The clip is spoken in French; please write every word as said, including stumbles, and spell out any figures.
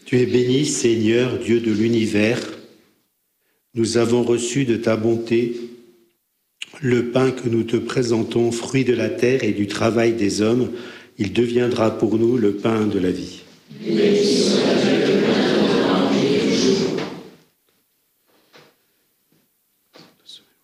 Tu es béni, Seigneur, Dieu de l'univers. Nous avons reçu de ta bonté le pain que nous te présentons, fruit de la terre et du travail des hommes. Il deviendra pour nous le pain de la vie. Béni soit